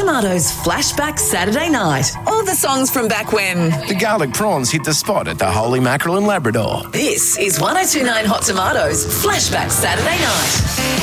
Tomatoes Flashback Saturday Night. All the songs from back when. The garlic prawns hit the spot at the Holy Mackerel in Labrador. This is 1029 Hot Tomatoes Flashback Saturday Night.